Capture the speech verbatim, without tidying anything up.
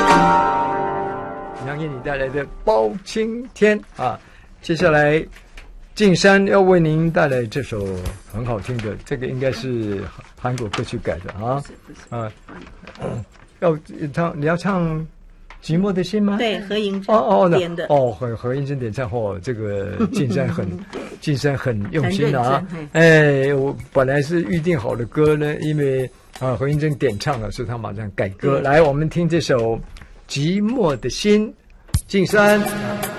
杨给你带来的《包青天》啊，接下来静山要为您带来这首很好听的，这个应该是韩国歌曲改的啊，啊，要唱你要唱《寂寞的心》吗？ 对，何银珍哦哦编的哦，何何银珍点唱哦，这个静山很静山很用心的啊， 很哎，我本来是预定好的歌呢，因为啊何银珍点唱了，所以他马上改歌。来，我们听这首《寂寞的心》，静山。